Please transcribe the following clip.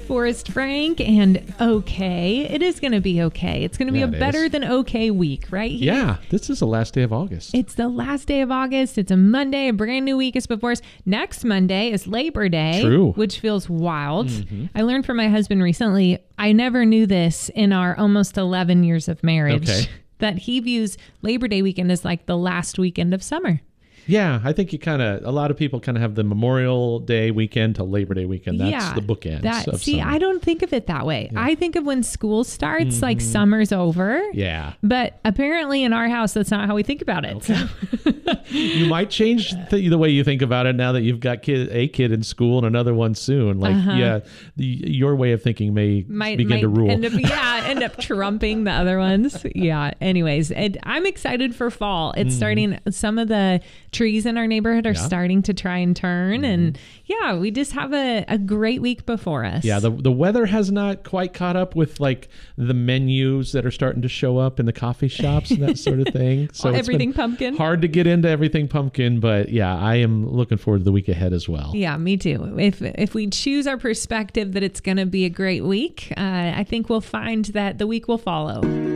Forrest Frank, and okay. It is going to be okay. It's going to be a better than okay week, right? Yeah, this is the last day of August. It's the last day of August. It's a Monday. A brand new week is before us. Next Monday is Labor Day. True. Which feels wild. Mm-hmm. I learned from my husband recently, I never knew this in our almost 11 years of marriage, that he views Labor Day weekend as like the last weekend of summer. Yeah, I think a lot of people kind of have the Memorial Day weekend to Labor Day weekend. That's the bookends of summer. I don't think of it that way. Yeah. I think of when school starts, like summer's over. Yeah. But apparently in our house, that's not how we think about it. Okay. You might change the way you think about it now that you've got a kid in school and another one soon. Like, your way of thinking may begin to rule. End up trumping the other ones. Yeah. Anyways, I'm excited for fall. It's starting. Some of the trees in our neighborhood are starting to try and turn. And we just have a great week before us. Yeah, the weather has not quite caught up with like the menus that are starting to show up in the coffee shops and that sort of thing. So everything pumpkin. Hard to get into everything pumpkin, but I am looking forward to the week ahead as well. Yeah, me too. If we choose our perspective that it's going to be a great week, I think we'll find that the week will follow.